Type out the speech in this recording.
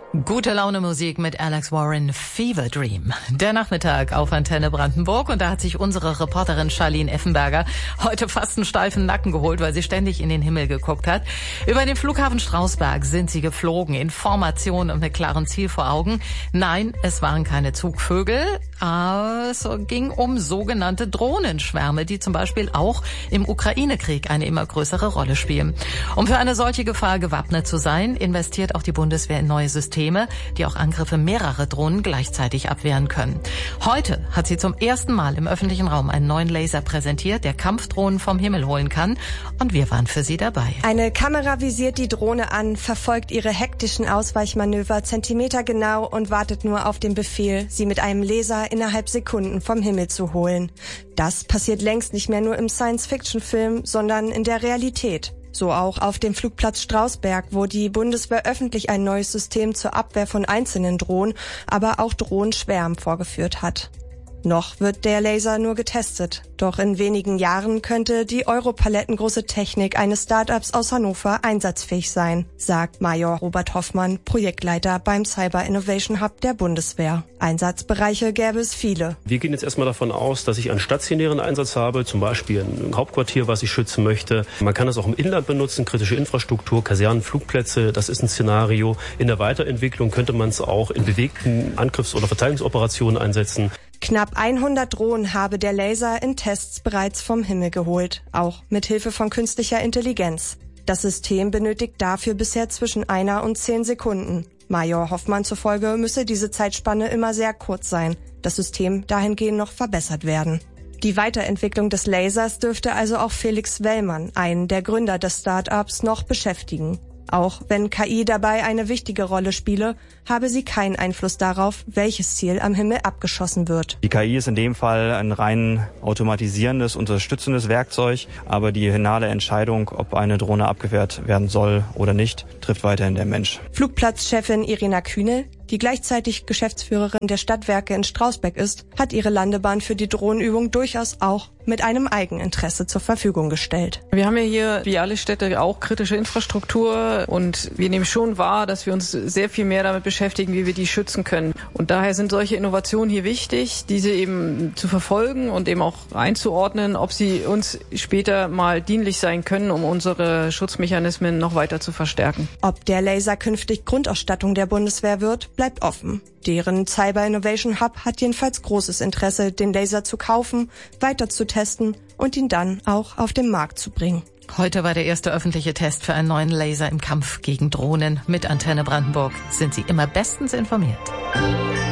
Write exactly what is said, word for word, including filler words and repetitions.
Gute Laune Musik mit Alex Warren, Fever Dream. Der Nachmittag auf Antenne Brandenburg, und da hat sich unsere Reporterin Charlene Effenberger heute fast einen steifen Nacken geholt, weil sie ständig in den Himmel geguckt hat. Über den Flughafen Strausberg sind sie geflogen, in Formation und mit klarem Ziel vor Augen. Nein, es waren keine Zugvögel, aber es ging um sogenannte Drohnenschwärme, die zum Beispiel auch im Ukraine-Krieg eine immer größere Rolle spielen. Um für eine solche Gefahr gewappnet zu sein, investiert auch die Bundeswehr in neue Systeme, die auch Angriffe mehrerer Drohnen gleichzeitig abwehren können. Heute hat sie zum ersten Mal im öffentlichen Raum einen neuen Laser präsentiert, der Kampfdrohnen vom Himmel holen kann. Und wir waren für sie dabei. Eine Kamera visiert die Drohne an, verfolgt ihre hektischen Ausweichmanöver zentimetergenau und wartet nur auf den Befehl, sie mit einem Laser innerhalb Sekunden vom Himmel zu holen. Das passiert längst nicht mehr nur im Science-Fiction-Film, sondern in der Realität. So auch auf dem Flugplatz Strausberg, wo die Bundeswehr öffentlich ein neues System zur Abwehr von einzelnen Drohnen, aber auch Drohnenschwärmen vorgeführt hat. Noch wird der Laser nur getestet. Doch in wenigen Jahren könnte die europalettengroße Technik eines Start-ups aus Hannover einsatzfähig sein, sagt Major Robert Hoffmann, Projektleiter beim Cyber Innovation Hub der Bundeswehr. Einsatzbereiche gäbe es viele. Wir gehen jetzt erstmal davon aus, dass ich einen stationären Einsatz habe, zum Beispiel ein Hauptquartier, was ich schützen möchte. Man kann das auch im Inland benutzen, kritische Infrastruktur, Kasernen, Flugplätze, das ist ein Szenario. In der Weiterentwicklung könnte man es auch in bewegten Angriffs- oder Verteidigungsoperationen einsetzen. Knapp hundert Drohnen habe der Laser in Tests bereits vom Himmel geholt, auch mit Hilfe von künstlicher Intelligenz. Das System benötigt dafür bisher zwischen einer und zehn Sekunden. Major Hoffmann zufolge müsse diese Zeitspanne immer sehr kurz sein, das System dahingehend noch verbessert werden. Die Weiterentwicklung des Lasers dürfte also auch Felix Wellmann, einen der Gründer des Start-ups, noch beschäftigen. Auch wenn K I dabei eine wichtige Rolle spiele, habe sie keinen Einfluss darauf, welches Ziel am Himmel abgeschossen wird. Die K I ist in dem Fall ein rein automatisierendes, unterstützendes Werkzeug, aber die finale Entscheidung, ob eine Drohne abgewehrt werden soll oder nicht, trifft weiterhin der Mensch. Flugplatzchefin Irina Kühnel, die gleichzeitig Geschäftsführerin der Stadtwerke in Strausberg ist, hat ihre Landebahn für die Drohnenübung durchaus auch mit einem Eigeninteresse zur Verfügung gestellt. Wir haben ja hier, wie alle Städte, auch kritische Infrastruktur, und wir nehmen schon wahr, dass wir uns sehr viel mehr damit beschäftigen, wie wir die schützen können. Und daher sind solche Innovationen hier wichtig, diese eben zu verfolgen und eben auch einzuordnen, ob sie uns später mal dienlich sein können, um unsere Schutzmechanismen noch weiter zu verstärken. Ob der Laser künftig Grundausstattung der Bundeswehr wird, bleibt offen. Deren Cyber Innovation Hub hat jedenfalls großes Interesse, den Laser zu kaufen, weiter zu testen und ihn dann auch auf den Markt zu bringen. Heute war der erste öffentliche Test für einen neuen Laser im Kampf gegen Drohnen. Mit Antenne Brandenburg sind Sie immer bestens informiert.